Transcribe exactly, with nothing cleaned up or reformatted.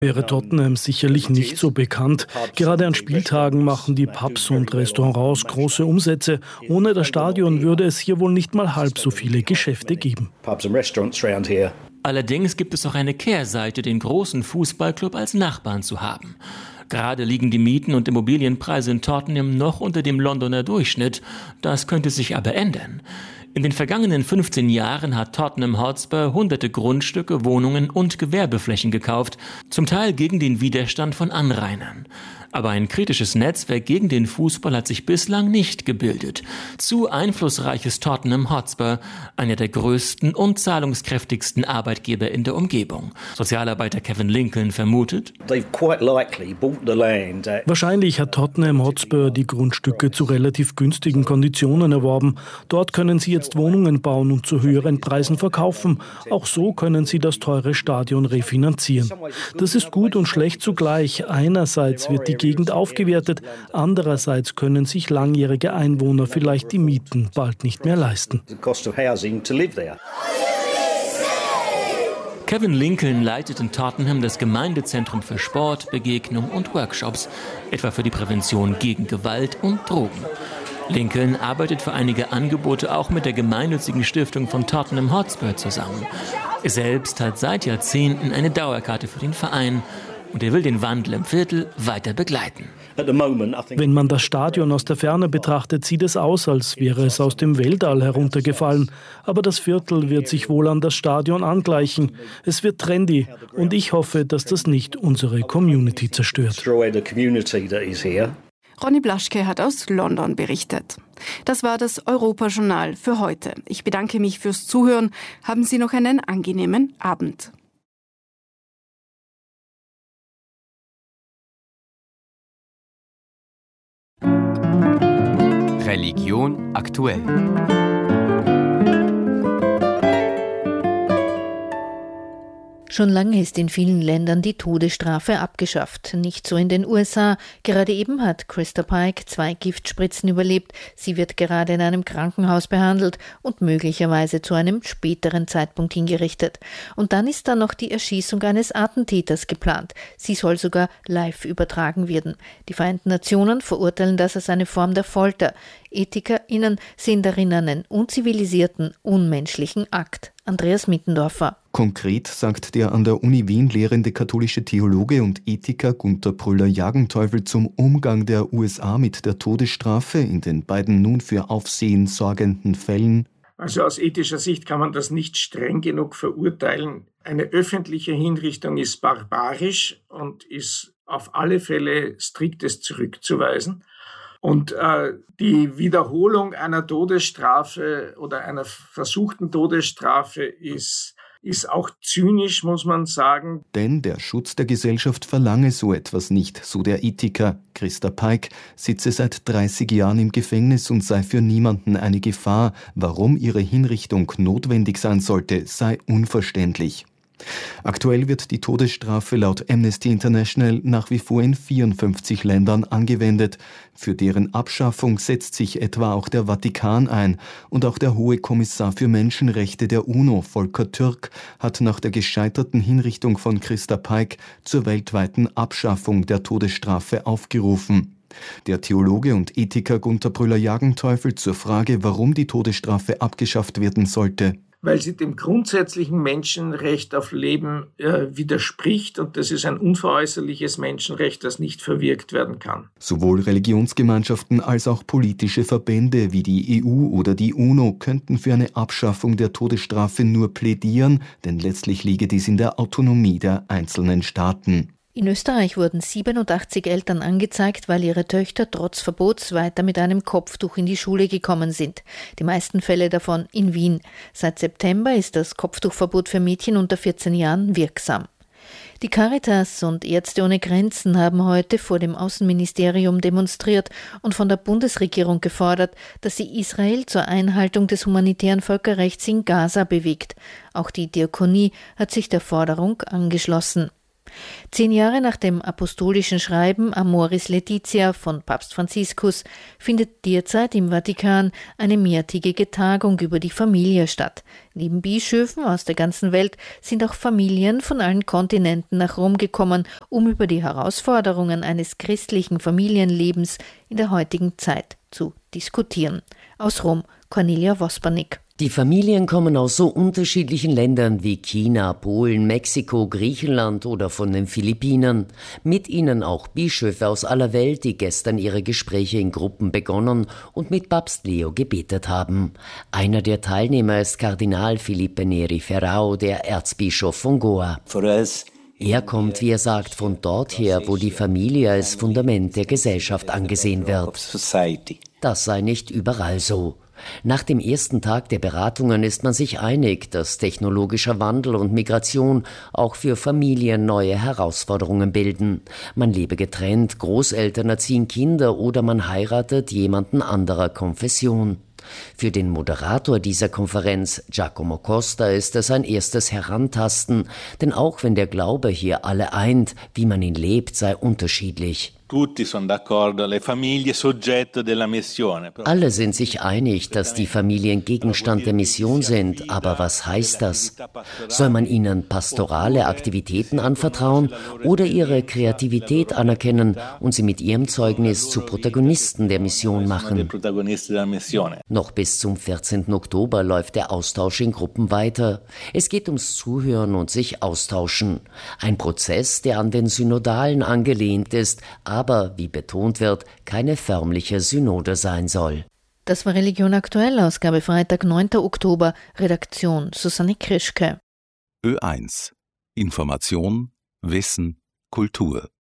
Wäre Tottenham sicherlich nicht so bekannt. Gerade an Spieltagen machen die Pubs und Restaurants große Umsätze. Ohne das Stadion würde es hier wohl nicht mal halb so viele Geschäfte geben. Allerdings gibt es auch eine Kehrseite, den großen Fußballclub als Nachbarn zu haben. Gerade liegen die Mieten und Immobilienpreise in Tottenham noch unter dem Londoner Durchschnitt. Das könnte sich aber ändern. In den vergangenen fünfzehn Jahren hat Tottenham Hotspur hunderte Grundstücke, Wohnungen und Gewerbeflächen gekauft, zum Teil gegen den Widerstand von Anrainern. Aber ein kritisches Netzwerk gegen den Fußball hat sich bislang nicht gebildet. Zu einflussreiches Tottenham Hotspur, einer der größten und zahlungskräftigsten Arbeitgeber in der Umgebung. Sozialarbeiter Kevin Lincoln vermutet: Wahrscheinlich hat Tottenham Hotspur die Grundstücke zu relativ günstigen Konditionen erworben. Dort können sie jetzt Wohnungen bauen und zu höheren Preisen verkaufen. Auch so können sie das teure Stadion refinanzieren. Das ist gut und schlecht zugleich. Einerseits wird die Gegend aufgewertet, andererseits können sich langjährige Einwohner vielleicht die Mieten bald nicht mehr leisten. Kevin Lincoln leitet in Tottenham das Gemeindezentrum für Sport, Begegnung und Workshops, etwa für die Prävention gegen Gewalt und Drogen. Lincoln arbeitet für einige Angebote auch mit der gemeinnützigen Stiftung von Tottenham Hotspur zusammen. Er selbst hat seit Jahrzehnten eine Dauerkarte für den Verein und er will den Wandel im Viertel weiter begleiten. Wenn man das Stadion aus der Ferne betrachtet, sieht es aus, als wäre es aus dem Weltall heruntergefallen. Aber das Viertel wird sich wohl an das Stadion angleichen. Es wird trendy und ich hoffe, dass das nicht unsere Community zerstört. Ronny Blaschke hat aus London berichtet. Das war das Europa-Journal für heute. Ich bedanke mich fürs Zuhören. Haben Sie noch einen angenehmen Abend. Religion aktuell. Schon lange ist in vielen Ländern die Todesstrafe abgeschafft. Nicht so in den U S A. Gerade eben hat Krista Pike zwei Giftspritzen überlebt. Sie wird gerade in einem Krankenhaus behandelt und möglicherweise zu einem späteren Zeitpunkt hingerichtet. Und dann ist da noch die Erschießung eines Attentäters geplant. Sie soll sogar live übertragen werden. Die Vereinten Nationen verurteilen das als eine Form der Folter. EthikerInnen sehen darin einen unzivilisierten, unmenschlichen Akt. Andreas Mittendorfer. Konkret sagt der an der Uni Wien lehrende katholische Theologe und Ethiker Gunter Pröller-Jagenteufel zum Umgang der U S A mit der Todesstrafe in den beiden nun für Aufsehen sorgenden Fällen. Also aus ethischer Sicht kann man das nicht streng genug verurteilen. Eine öffentliche Hinrichtung ist barbarisch und ist auf alle Fälle striktes zurückzuweisen. Und äh, die Wiederholung einer Todesstrafe oder einer versuchten Todesstrafe ist, ist auch zynisch, muss man sagen. Denn der Schutz der Gesellschaft verlange so etwas nicht, so der Ethiker. Krista Pike sitze seit dreißig Jahren im Gefängnis und sei für niemanden eine Gefahr. Warum ihre Hinrichtung notwendig sein sollte, sei unverständlich. Aktuell wird die Todesstrafe laut Amnesty International nach wie vor in vierundfünfzig Ländern angewendet. Für deren Abschaffung setzt sich etwa auch der Vatikan ein. Und auch der Hohe Kommissar für Menschenrechte der UNO, Volker Türk, hat nach der gescheiterten Hinrichtung von Krista Pike zur weltweiten Abschaffung der Todesstrafe aufgerufen. Der Theologe und Ethiker Gunter Pröller-Jagenteufel zur Frage, warum die Todesstrafe abgeschafft werden sollte. Weil sie dem grundsätzlichen Menschenrecht auf Leben äh, widerspricht und das ist ein unveräußerliches Menschenrecht, das nicht verwirkt werden kann. Sowohl Religionsgemeinschaften als auch politische Verbände wie die E U oder die UNO könnten für eine Abschaffung der Todesstrafe nur plädieren, denn letztlich liege dies in der Autonomie der einzelnen Staaten. In Österreich wurden siebenundachtzig Eltern angezeigt, weil ihre Töchter trotz Verbots weiter mit einem Kopftuch in die Schule gekommen sind. Die meisten Fälle davon in Wien. Seit September ist das Kopftuchverbot für Mädchen unter vierzehn Jahren wirksam. Die Caritas und Ärzte ohne Grenzen haben heute vor dem Außenministerium demonstriert und von der Bundesregierung gefordert, dass sie Israel zur Einhaltung des humanitären Völkerrechts in Gaza bewegt. Auch die Diakonie hat sich der Forderung angeschlossen. Zehn Jahre nach dem apostolischen Schreiben Amoris Laetitia von Papst Franziskus findet derzeit im Vatikan eine mehrtägige Tagung über die Familie statt. Neben Bischöfen aus der ganzen Welt sind auch Familien von allen Kontinenten nach Rom gekommen, um über die Herausforderungen eines christlichen Familienlebens in der heutigen Zeit zu diskutieren. Aus Rom, Cornelia Vospernik. Die Familien kommen aus so unterschiedlichen Ländern wie China, Polen, Mexiko, Griechenland oder von den Philippinen. Mit ihnen auch Bischöfe aus aller Welt, die gestern ihre Gespräche in Gruppen begonnen und mit Papst Leo gebetet haben. Einer der Teilnehmer ist Kardinal Felipe Neri Ferrao, der Erzbischof von Goa. Er kommt, wie er sagt, von dort her, wo die Familie als Fundament der Gesellschaft angesehen wird. Das sei nicht überall so. Nach dem ersten Tag der Beratungen ist man sich einig, dass technologischer Wandel und Migration auch für Familien neue Herausforderungen bilden. Man lebe getrennt, Großeltern erziehen Kinder oder man heiratet jemanden anderer Konfession. Für den Moderator dieser Konferenz, Giacomo Costa, ist es ein erstes Herantasten, denn auch wenn der Glaube hier alle eint, wie man ihn lebt, sei unterschiedlich. Alle sind sich einig, dass die Familien Gegenstand der Mission sind, aber was heißt das? Soll man ihnen pastorale Aktivitäten anvertrauen oder ihre Kreativität anerkennen und sie mit ihrem Zeugnis zu Protagonisten der Mission machen? Noch bis zum vierzehnten Oktober läuft der Austausch in Gruppen weiter. Es geht ums Zuhören und sich austauschen. Ein Prozess, der an den Synodalen angelehnt ist, aber, wie betont wird, keine förmliche Synode sein soll. Das war Religion aktuell, Ausgabe Freitag, neunten Oktober, Redaktion Susanne Krischke. Ö eins. Information, Wissen, Kultur.